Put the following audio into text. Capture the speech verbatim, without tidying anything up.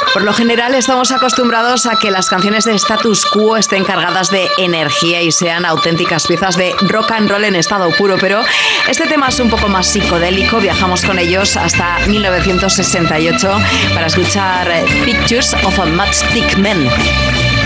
Por lo general estamos acostumbrados a que las canciones de status quo estén cargadas de energía y sean auténticas piezas de rock and roll en estado puro, pero este tema es un poco más psicodélico. Viajamos con ellos hasta mil novecientos sesenta y ocho para escuchar Pictures of a Matchstick Man.